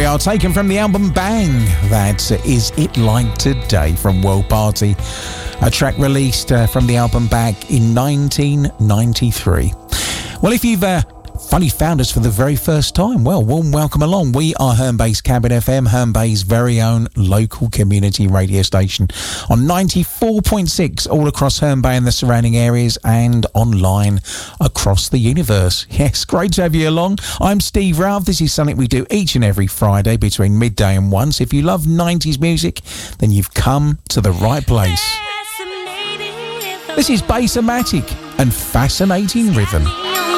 are taken from the album Bang. That is It Like Today from World Party, a track released from the album back in 1993. Well, if you've funny found us for the very first time, well, warm welcome along. We are Herne Bay's Cabin FM, Herne Bay's very own local community radio station on 94.6 all across Herne Bay and the surrounding areas, and online across the universe. Yes, great to have you along. I'm Steve Ralph. This is something we do each and every Friday between midday and 1. So if you love 90s music, then you've come to the right place. This is Bass-O-Matic and Fascinating Rhythm.